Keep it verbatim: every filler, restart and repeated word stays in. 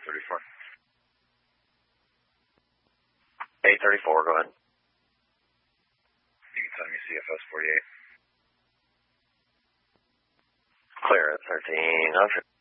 thirty-four. eight thirty-four, go ahead. You can send me C F S forty-eight. Clear at thirteen hundred.